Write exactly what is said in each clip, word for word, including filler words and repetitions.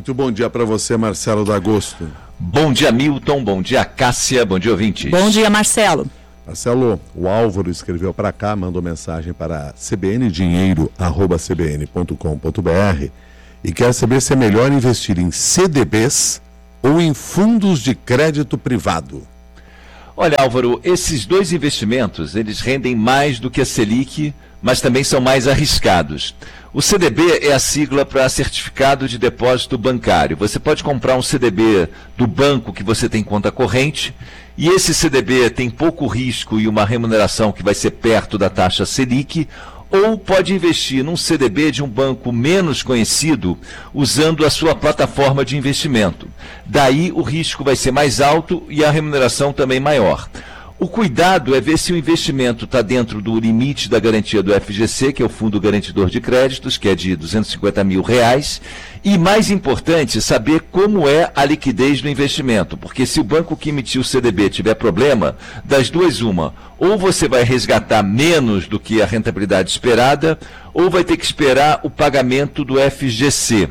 Muito bom dia para você, Marcelo D'Agosto. Bom dia, Milton. Bom dia, Cássia. Bom dia, ouvintes. Bom dia, Marcelo. Marcelo, o Álvaro escreveu para cá, mandou mensagem para c b n dinheiro arroba c b n ponto com ponto b r e quer saber se é melhor investir em C D Bs ou em fundos de crédito privado. Olha, Álvaro, esses dois investimentos, eles rendem mais do que a Selic, mas também são mais arriscados. O C D B é a sigla para Certificado de Depósito Bancário. Você pode comprar um C D B do banco que você tem conta corrente, e esse C D B tem pouco risco e uma remuneração que vai ser perto da taxa Selic, ou pode investir num C D B de um banco menos conhecido usando a sua plataforma de investimento. Daí o risco vai ser mais alto e a remuneração também maior. O cuidado é ver se o investimento está dentro do limite da garantia do F G C, que é o Fundo Garantidor de Créditos, que é de duzentos e cinquenta mil reais, e mais importante, saber como é a liquidez do investimento, porque se o banco que emitiu o C D B tiver problema, das duas uma, ou você vai resgatar menos do que a rentabilidade esperada, ou vai ter que esperar o pagamento do F G C.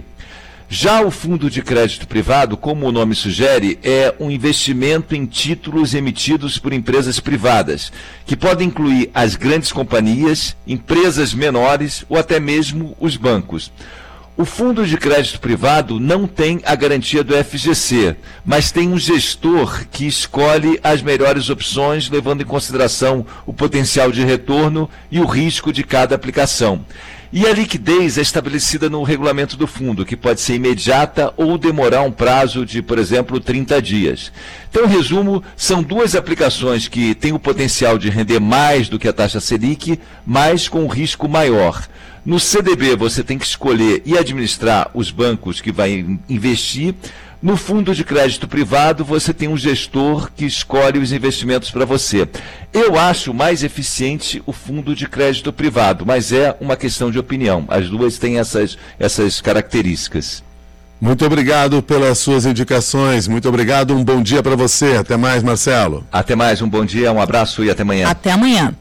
Já o fundo de crédito privado, como o nome sugere, é um investimento em títulos emitidos por empresas privadas, que podem incluir as grandes companhias, empresas menores ou até mesmo os bancos. O fundo de crédito privado não tem a garantia do F G C, mas tem um gestor que escolhe as melhores opções, levando em consideração o potencial de retorno e o risco de cada aplicação. E a liquidez é estabelecida no regulamento do fundo, que pode ser imediata ou demorar um prazo de, por exemplo, trinta dias. Então, em resumo, são duas aplicações que têm o potencial de render mais do que a taxa Selic, mas com um risco maior. No C D B, você tem que escolher e administrar os bancos que vai investir. No fundo de crédito privado, você tem um gestor que escolhe os investimentos para você. Eu acho mais eficiente o fundo de crédito privado, mas é uma questão de opinião. As duas têm essas, essas características. Muito obrigado pelas suas indicações. Muito obrigado, um bom dia para você. Até mais, Marcelo. Até mais, um bom dia, um abraço e até amanhã. Até amanhã.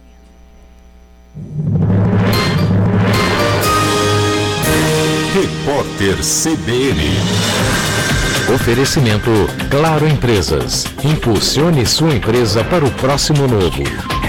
Repórter C B N. Oferecimento Claro Empresas. Impulsione sua empresa para o próximo novo.